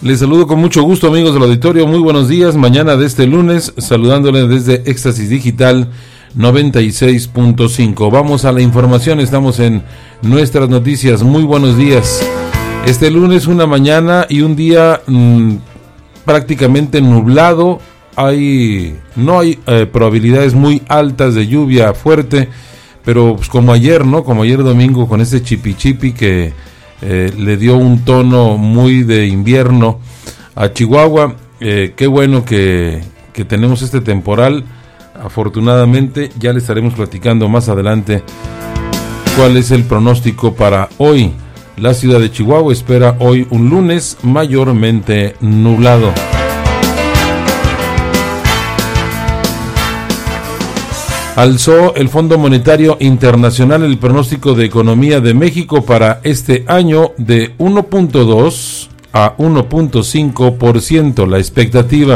Les saludo con mucho gusto, amigos del auditorio. Muy buenos días, mañana de este lunes, saludándoles desde Éxtasis Digital 96.5. Vamos a la información, estamos en nuestras noticias. Muy buenos días. Este lunes, una mañana y un día prácticamente nublado. No hay probabilidades muy altas de lluvia fuerte, pero pues como ayer, ¿no? Como ayer domingo con ese chipi que le dio un tono muy de invierno a Chihuahua. Qué bueno que tenemos este temporal. Afortunadamente ya le estaremos platicando más adelante cuál es el pronóstico para hoy. La ciudad de Chihuahua espera hoy un lunes mayormente nublado. Alzó el Fondo Monetario Internacional el pronóstico de economía de México para este año de 1.2 a 1.5% la expectativa.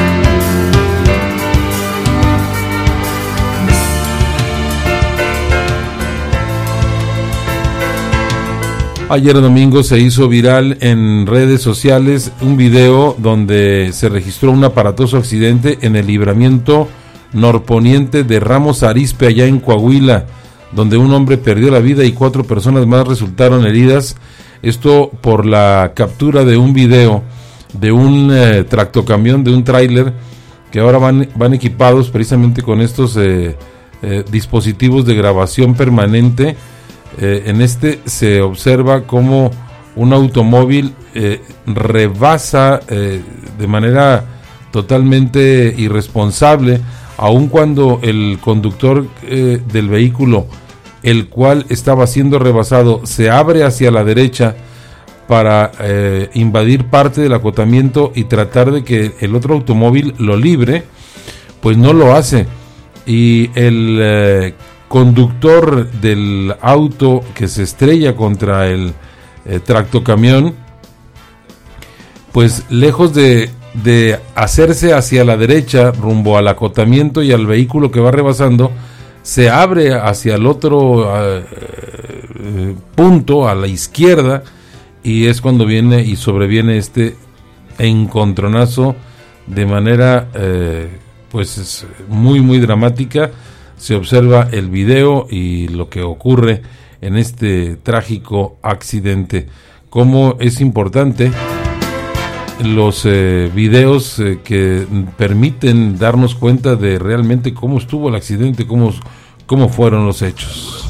Ayer domingo se hizo viral en redes sociales un video donde se registró un aparatoso accidente en el libramiento norponiente de Ramos Arizpe, allá en Coahuila, donde un hombre perdió la vida y 4 personas más resultaron heridas. Esto por la captura de un video de un tractocamión, de un tráiler, que ahora van equipados precisamente con estos dispositivos de grabación permanente. En este se observa cómo un automóvil rebasa de manera totalmente irresponsable, aun cuando el conductor del vehículo, el cual estaba siendo rebasado, se abre hacia la derecha para invadir parte del acotamiento y tratar de que el otro automóvil lo libre, pues no lo hace. Y el conductor del auto que se estrella contra el tractocamión, pues lejos de hacerse hacia la derecha rumbo al acotamiento y al vehículo que va rebasando, se abre hacia el otro punto, a la izquierda, y es cuando viene y sobreviene este encontronazo de manera pues muy muy dramática. Se observa el video y lo que ocurre en este trágico accidente. Cómo es importante los videos que permiten darnos cuenta de realmente cómo estuvo el accidente, cómo fueron los hechos.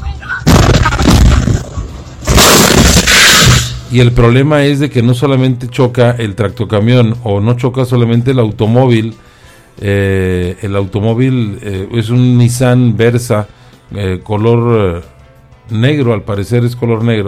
Y el problema es de que no solamente choca el tractocamión o no choca solamente el automóvil. El automóvil es un Nissan Versa color negro, al parecer es color negro,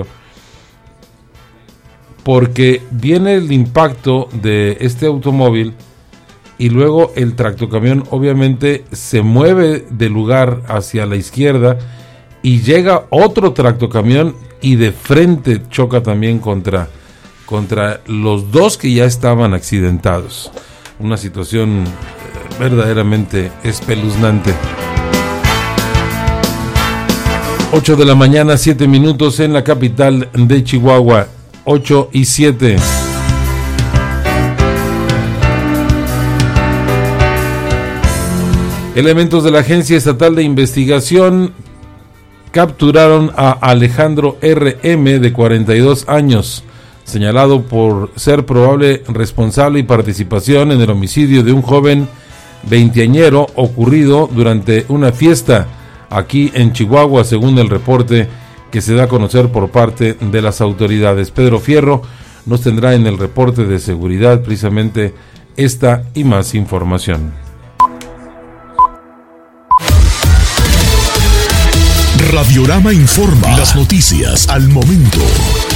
porque viene el impacto de este automóvil y luego el tractocamión obviamente se mueve de lugar hacia la izquierda y llega otro tractocamión y de frente choca también contra los dos que ya estaban accidentados. Una situación verdaderamente espeluznante. 8 de la mañana, 7 minutos en la capital de Chihuahua. 8:07. Elementos de la Agencia Estatal de Investigación capturaron a Alejandro R.M. de 42 años, señalado por ser probable responsable y participación en el homicidio de un joven veinteañero ocurrido durante una fiesta aquí en Chihuahua, según el reporte que se da a conocer por parte de las autoridades. Pedro Fierro nos tendrá en el reporte de seguridad precisamente esta y más información. Radiorama informa, las noticias al momento.